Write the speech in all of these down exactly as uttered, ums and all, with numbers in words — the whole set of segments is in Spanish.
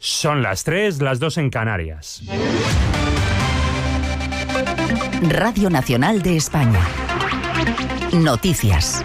Son las tres, las dos en Canarias. Radio Nacional de España. Noticias.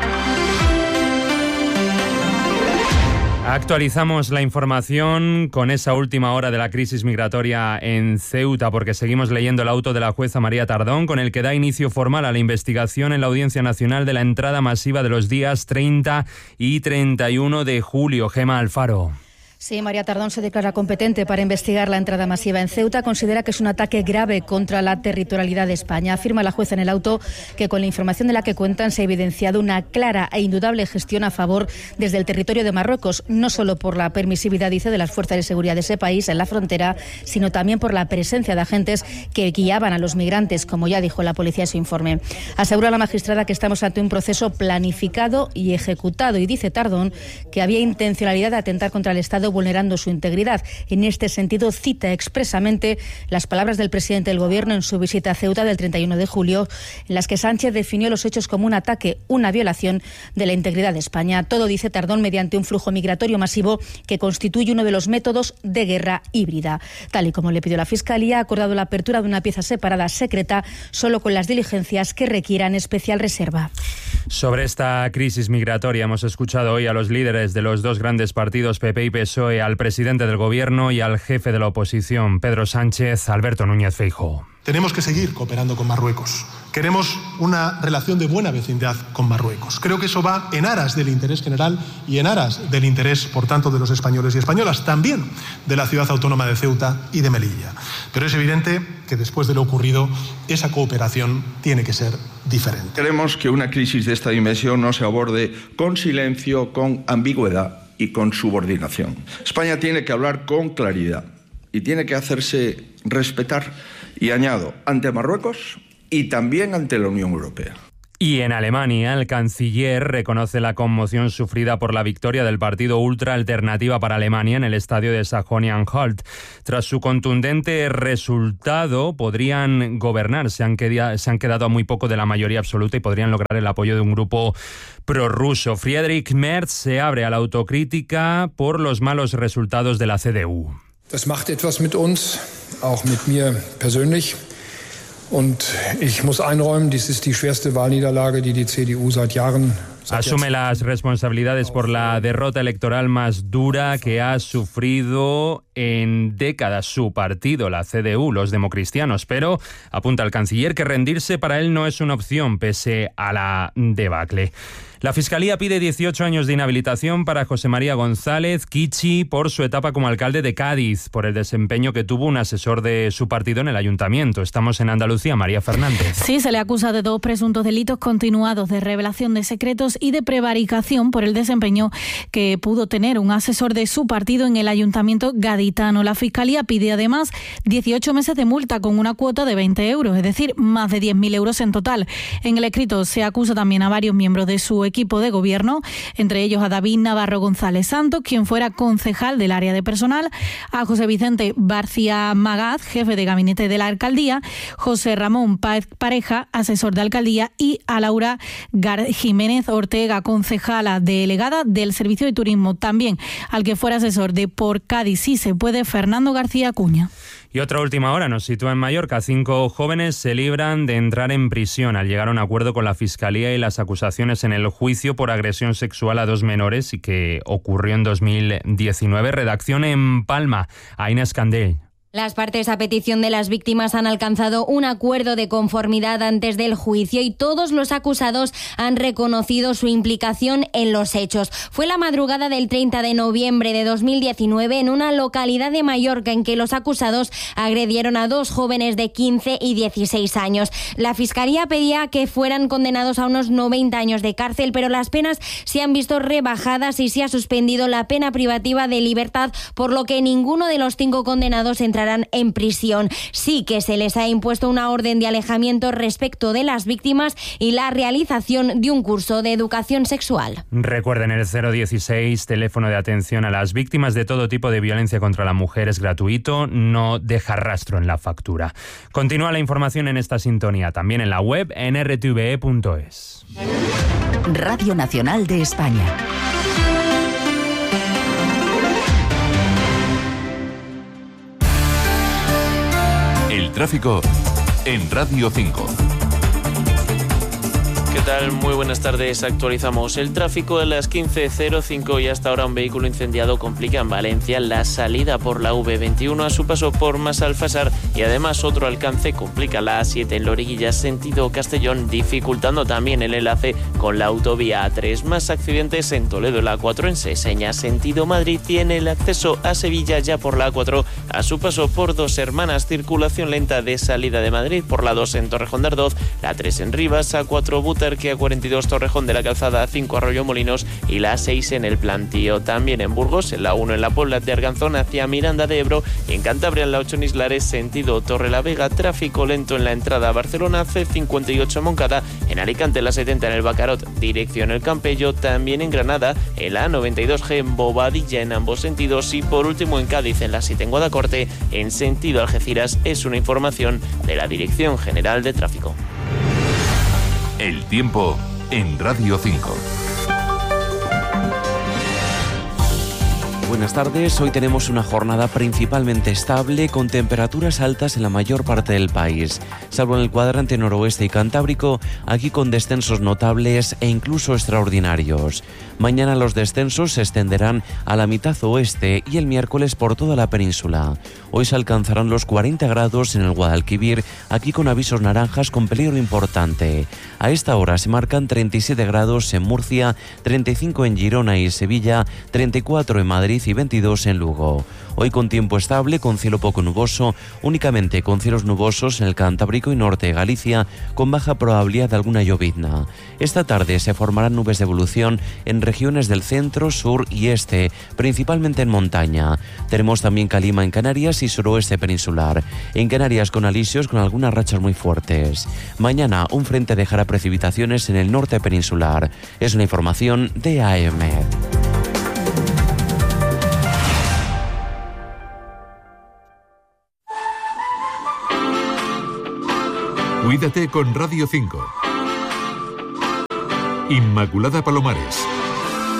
Actualizamos la información con esa última hora de la crisis migratoria en Ceuta, porque seguimos leyendo el auto de la jueza María Tardón, con el que da inicio formal a la investigación en la Audiencia Nacional de la entrada masiva de los días treinta y treinta y uno de julio. Gema Alfaro. Sí, María Tardón se declara competente para investigar la entrada masiva en Ceuta. Considera que es un ataque grave contra la territorialidad de España. Afirma la jueza en el auto que con la información de la que cuentan se ha evidenciado una clara e indudable gestión a favor desde el territorio de Marruecos, no solo por la permisividad, dice, de las fuerzas de seguridad de ese país en la frontera, sino también por la presencia de agentes que guiaban a los migrantes, como ya dijo la policía en su informe. Asegura la magistrada que estamos ante un proceso planificado y ejecutado, y dice Tardón que había intencionalidad de atentar contra el Estado vulnerando su integridad. En este sentido, cita expresamente las palabras del presidente del Gobierno en su visita a Ceuta del treinta y uno de julio, en las que Sánchez definió los hechos como un ataque, una violación de la integridad de España. Todo, dice Tardón, mediante un flujo migratorio masivo que constituye uno de los métodos de guerra híbrida. Tal y como le pidió la Fiscalía, ha acordado la apertura de una pieza separada secreta solo con las diligencias que requieran especial reserva. Sobre esta crisis migratoria hemos escuchado hoy a los líderes de los dos grandes partidos, P P y P S O E, al presidente del Gobierno y al jefe de la oposición, Pedro Sánchez. Alberto Núñez Feijóo. Tenemos que seguir cooperando con Marruecos. Queremos una relación de buena vecindad con Marruecos. Creo que eso va en aras del interés general y en aras del interés, por tanto, de los españoles y españolas, también de la ciudad autónoma de Ceuta y de Melilla. Pero es evidente que después de lo ocurrido, esa cooperación tiene que ser diferente. Queremos que una crisis de esta dimensión no se aborde con silencio, con ambigüedad y con subordinación. España tiene que hablar con claridad y tiene que hacerse respetar, y añado, ante Marruecos y también ante la Unión Europea. Y en Alemania, el canciller reconoce la conmoción sufrida por la victoria del partido Ultra Alternativa para Alemania en el estadio de Sajonia-Anhalt. Tras su contundente resultado, podrían gobernar. Se han, quedado, se han quedado a muy poco de la mayoría absoluta y podrían lograr el apoyo de un grupo prorruso. Friedrich Merz se abre a la autocrítica por los malos resultados de la C D U. Das macht etwas mit uns, auch mit mir persönlich. Und ich muss einräumen, dies ist die schwerste Wahlniederlage, die die C D U seit Jahren. Asume las responsabilidades por la derrota electoral más dura que ha sufrido en décadas su partido, la C D U, los democristianos, pero apunta el canciller que rendirse para él no es una opción pese a la debacle. La Fiscalía pide dieciocho años de inhabilitación para José María González Kichi por su etapa como alcalde de Cádiz, por el desempeño que tuvo un asesor de su partido en el ayuntamiento. Estamos en Andalucía, María Fernández. Sí, se le acusa de dos presuntos delitos continuados de revelación de secretos y de prevaricación por el desempeño que pudo tener un asesor de su partido en el ayuntamiento gaditano. La Fiscalía pide además dieciocho meses de multa con una cuota de veinte euros, es decir, más de diez mil euros en total. En el escrito se acusa también a varios miembros de su equipo equipo de gobierno, entre ellos a David Navarro González Santos, quien fuera concejal del área de personal, a José Vicente Barcia Magaz, jefe de gabinete de la alcaldía, José Ramón Páez Pareja, asesor de alcaldía, y a Laura Gar- Jiménez Ortega, concejala delegada del Servicio de Turismo, también al que fuera asesor de Por Cádiz Si Se Puede, Fernando García Acuña. Y otra última hora nos sitúa en Mallorca. Cinco jóvenes se libran de entrar en prisión al llegar a un acuerdo con la Fiscalía y las acusaciones en el juicio por agresión sexual a dos menores y que ocurrió en dos mil diecinueve. Redacción en Palma. Aina Escandell. Las partes, a petición de las víctimas, han alcanzado un acuerdo de conformidad antes del juicio y todos los acusados han reconocido su implicación en los hechos. Fue la madrugada del treinta de noviembre de dos mil diecinueve en una localidad de Mallorca en que los acusados agredieron a dos jóvenes de quince y dieciséis años. La Fiscalía pedía que fueran condenados a unos noventa años de cárcel, pero las penas se han visto rebajadas y se ha suspendido la pena privativa de libertad, por lo que ninguno de los cinco condenados entrará en prisión. Sí que se les ha impuesto una orden de alejamiento respecto de las víctimas y la realización de un curso de educación sexual. Recuerden, el cero dieciséis, teléfono de atención a las víctimas de todo tipo de violencia contra la mujer, es gratuito, no deja rastro en la factura. Continúa la información en esta sintonía, también en la web en r t v e punto es. Radio Nacional de España. tráfico en Radio cinco. ¿Qué tal? Muy buenas tardes. Actualizamos el tráfico a las quince cero cinco y hasta ahora un vehículo incendiado complica en Valencia la salida por la V veintiuno a su paso por Masalfasar y además otro alcance complica la A siete en Loriguilla sentido Castellón, dificultando también el enlace con la autovía A tres. Más accidentes en Toledo, la A cuatro en Seseña sentido Madrid y en el acceso a Sevilla ya por la A cuatro a su paso por Dos Hermanas, circulación lenta de salida de Madrid por la dos en Torrejón de Ardoz, la A tres en Rivas, A cuatro Butarque, A cuarenta y dos Torrejón de la Calzada, A cinco Arroyo Molinos y la A seis en el Plantío. También en Burgos, en la uno en la Puebla de Arganzón hacia Miranda de Ebro y en Cantabria en la ocho en Islares sentido Torrelavega, tráfico lento en la entrada a Barcelona, C cincuenta y ocho Moncada, en Alicante la setenta en el Bacarot, dirección el Campello, también en Granada, en la A noventa y dos G en Bobadilla en ambos sentidos y por último en Cádiz en la siete en Guadacorte, en sentido Algeciras. Es una información de la Dirección General de Tráfico. El tiempo en Radio cinco. Buenas tardes, hoy tenemos una jornada principalmente estable con temperaturas altas en la mayor parte del país, salvo en el cuadrante noroeste y cantábrico, aquí con descensos notables e incluso extraordinarios. Mañana los descensos se extenderán a la mitad oeste y el miércoles por toda la península. Hoy se alcanzarán los cuarenta grados en el Guadalquivir, aquí con avisos naranjas con peligro importante. A esta hora se marcan treinta y siete grados en Murcia, treinta y cinco en Girona y Sevilla, treinta y cuatro en Madrid y veintidós en Lugo. Hoy con tiempo estable, con cielo poco nuboso, únicamente con cielos nubosos en el Cantábrico y norte de Galicia, con baja probabilidad de alguna llovizna. Esta tarde se formarán nubes de evolución en regiones del centro, sur y este, principalmente en montaña. Tenemos también calima en Canarias y suroeste peninsular. En Canarias con alisios con algunas rachas muy fuertes. Mañana un frente dejará precipitaciones en el norte peninsular. Es una información de A M. Cuídate con Radio cinco. Inmaculada Palomares.